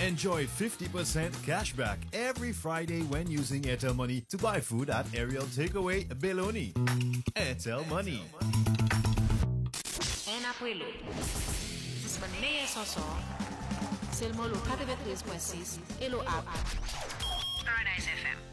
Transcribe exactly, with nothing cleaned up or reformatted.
Enjoy fifty percent cashback every Friday when using Airtel Money to buy food at Ariel Takeaway, Beloni. Airtel Money. En Apuelo. Disponible soso. Selmo lo quatre-vingt-treize point six et lo app. Paradise F M.